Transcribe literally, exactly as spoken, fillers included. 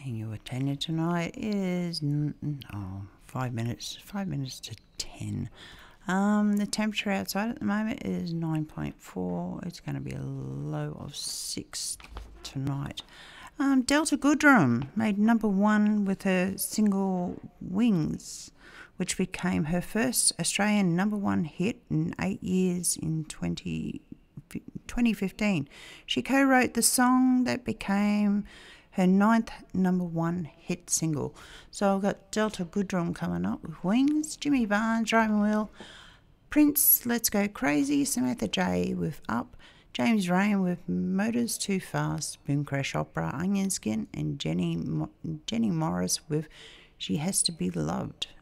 And your tenure tonight is oh, five minutes, five minutes to ten. Um, the temperature outside at the moment is nine point four. It's going to be a low of six tonight. Um, Delta Goodrem made number one with her single Wings, which became her first Australian number one hit in eight years in twenty fifteen. She co-wrote the song that became her ninth number one hit single. So I've got Delta Goodrem coming up with Wings, Jimmy Barnes, Driving Wheel, Prince, Let's Go Crazy, Samantha J with Up, James Rain with Motors Too Fast, Boom Crash Opera, Onion Skin, and Jenny Mo- Jenny Morris with She Has to Be Loved.